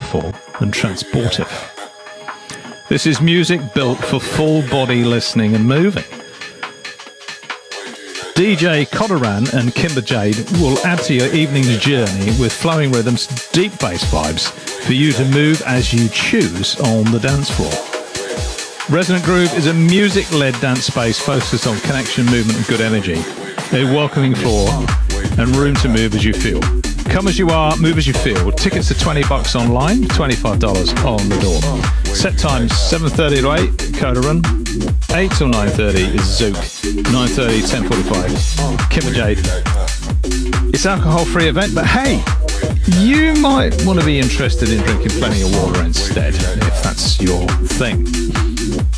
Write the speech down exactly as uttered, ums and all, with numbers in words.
powerful and transportive. This is music built for full body listening and moving. D J Kodaran and Kimber Jade will add to your evening's journey with flowing rhythms, deep bass vibes for you to move as you choose on the dance floor. Resonant Groove is a music-led dance space focused on connection, movement and good energy. A welcoming floor and room to move as you feel. Come as you are, move as you feel. Tickets are twenty bucks online, twenty-five dollars on the door. Set times seven thirty to eight, Kodaran. eight till nine thirty is Zook. nine thirty, ten forty-five, Kimber Jade. It's an alcohol-free event, but hey, you might want to be interested in drinking plenty of water instead, if that's your thing.